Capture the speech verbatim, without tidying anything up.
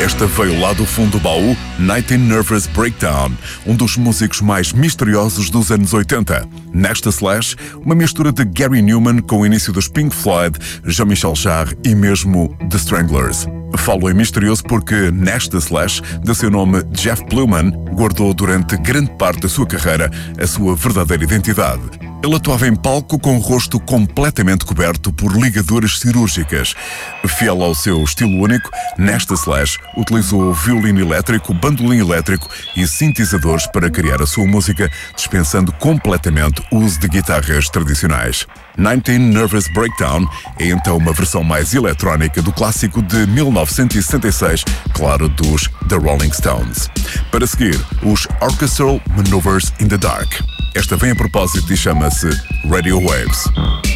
Esta veio lá do fundo do baú, nineteen Nervous Breakdown, um dos músicos mais misteriosos dos anos oitenta. Nesta Slash, uma mistura de Gary Newman com o início dos Pink Floyd, Jean-Michel Jarre e mesmo The Stranglers. Falo em misterioso porque nesta Slash, de seu nome Jeff Blumen, guardou durante grande parte da sua carreira a sua verdadeira identidade. Ele atuava em palco com o rosto completamente coberto por ligaduras cirúrgicas. Fiel ao seu estilo único, nesta Slash utilizou violino elétrico, bandolim elétrico e sintetizadores para criar a sua música, dispensando completamente o uso de guitarras tradicionais. nineteen Nervous Breakdown é então uma versão mais eletrónica do clássico de mil novecentos e sessenta e seis, claro, dos The Rolling Stones. Para seguir, os Orchestral Maneuvers in the Dark. Esta vem a propósito e chama-se Radio Waves.